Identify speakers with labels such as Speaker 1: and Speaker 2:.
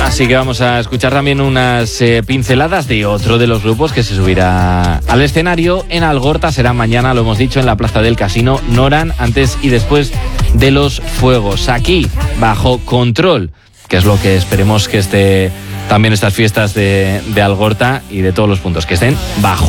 Speaker 1: Así que vamos a escuchar también unas pinceladas de otro de los grupos que se subirá al escenario en Algorta. Será mañana, lo hemos dicho, en la Plaza del Casino. Noran, antes y después de los fuegos. Aquí, Bajo Control, que es lo que esperemos que esté también estas fiestas de Algorta y de todos los puntos, que estén bajo